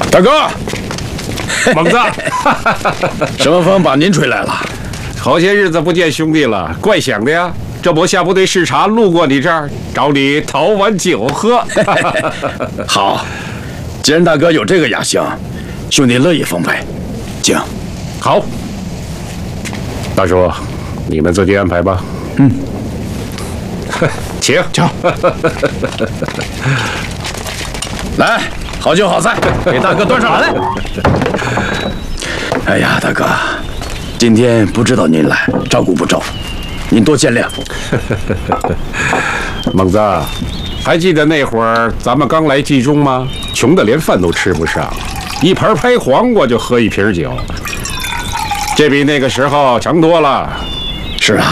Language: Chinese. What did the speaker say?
大哥， 猛子， 什么风把您吹来了？ 好些日子不见兄弟了，怪想的呀。这不下部队视察，路过你这儿，找你讨碗酒喝。 好，既然大哥有这个雅兴，兄弟乐意奉陪，请。 好，大叔，你们自己安排吧。 嗯， 请。 来，好酒好菜，给大哥端上来。哎呀，大哥，今天不知道您来，照顾不周，您多见谅。 猛子，还记得那会儿咱们刚来冀中吗？穷的连饭都吃不上，一盘拍黄瓜就喝一瓶酒，这比那个时候强多了。